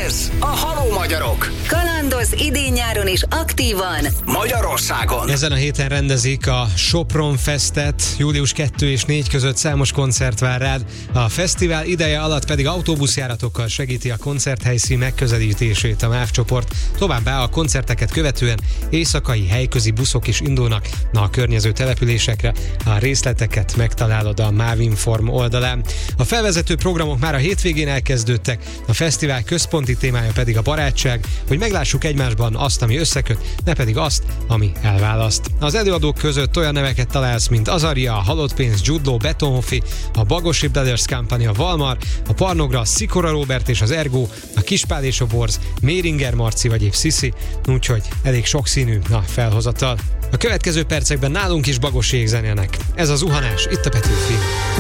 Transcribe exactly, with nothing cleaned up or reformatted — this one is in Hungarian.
Ez a Halló Magyarok. Kalandoz idén-nyáron is aktívan Magyarországon. Ezen a héten rendezik a Sopron Festet, július kettő és négy között számos koncert vár rád. A fesztivál ideje alatt pedig autóbuszjáratokkal segíti a koncerthelyszín megközelítését a MÁV csoport. Továbbá a koncerteket követően éjszakai helyközi buszok is indulnak a környező településekre. A részleteket megtalálod a MÁVinform oldalán. A felvezető programok már a hétvégén elkezdődtek, a fesztivál központi témája pedig a barátság, hogy meglássuk egymásban azt, ami összeköt, ne pedig azt, ami elválaszt. Az előadók között olyan neveket találsz, mint Azaria, a Halott Pénz, Jude Law, Betonhoffi, a Bagosi Brothers Company, a Valmar, a Parnogra, a Szikora Róbert és az Ergo, a Kispál és a Borz, Méringer Marci vagy épp Sziszi, úgyhogy elég sokszínű a felhozatal. A következő percekben nálunk is Bagosiék zenélnek. Ez az Zuhanás, itt a Petőfi.